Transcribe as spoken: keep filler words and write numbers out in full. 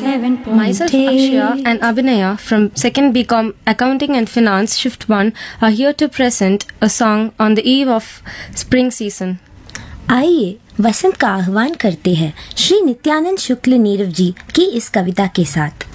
seven point eight. Myself, Akshaya and Abhinaya from second B Com Accounting and Finance Shift one are here to present a song on the eve of spring season. आइए वसंत का आह्वान करते हैं श्री नित्यानंद शुक्ल नीरव जी की इस कविता के साथ।